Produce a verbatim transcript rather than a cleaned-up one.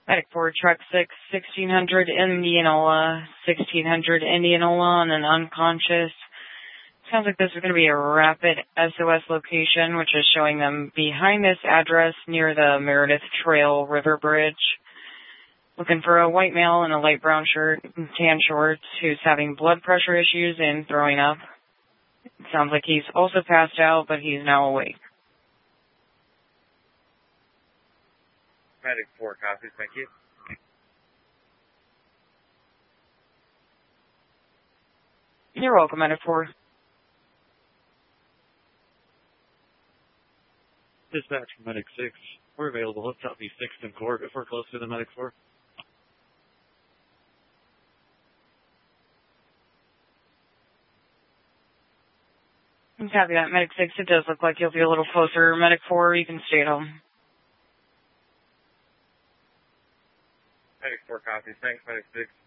Medic four, Truck six, sixteen hundred Indianola, sixteen hundred Indianola on an unconscious. Sounds like this is going to be a rapid S O S location, which is showing them behind this address near the Meredith Trail River Bridge. Looking for a white male in a light brown shirt and tan shorts who's having blood pressure issues and throwing up. It sounds like he's also passed out, but he's now awake. Medic four copies, thank you. You're welcome, Medic four. Dispatch from Medic six. We're available. Let's top be sixth and court if we're close to the Medic four. Copy that, Medic six. It does look like you'll be a little closer. Medic four, you can stay at home. Medic four copies, thanks, Medic six.